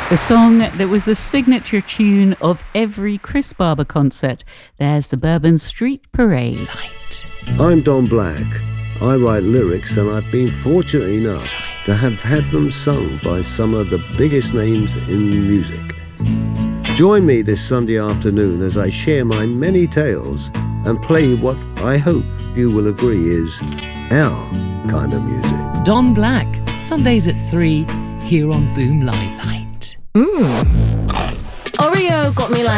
The song that was the signature tune of every Chris Barber concert. There's the Bourbon Street Parade. Light. I'm Don Black. I write lyrics, and I've been fortunate enough to have had them sung by some of the biggest names in music. Join me this Sunday afternoon as I share my many tales and play what I hope you will agree is our kind of music. Don Black, Sundays at 3, here on Boom Light. Oreo got me like